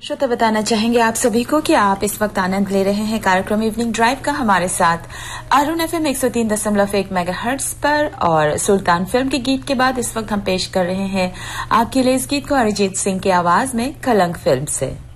श्रोता बताना चाहेंगे आप सभी को कि आप इस वक्त आनंद ले रहे हैं कार्यक्रम इवनिंग ड्राइव का हमारे साथ अरुण FM 103.1 मेगाहर्ट्ज पर। और सुल्तान फिल्म के गीत के बाद इस वक्त हम पेश कर रहे हैं आपके लिए इस गीत को अरिजीत सिंह की आवाज में कलंक फिल्म से।